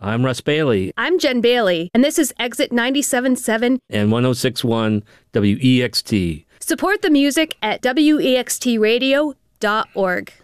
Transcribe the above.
I'm Russ Bailey. I'm Jen Bailey, and this is Exit 97.7 and 106.1 WEXT. Support the music at wextradio.org.